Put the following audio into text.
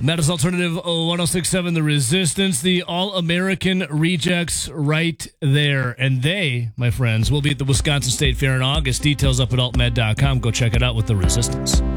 That is Alternative 1067, The Resistance, the All-American Rejects right there. And they, my friends, will be at the Wisconsin State Fair in August. Details up at altmed.com. Go check it out with The Resistance.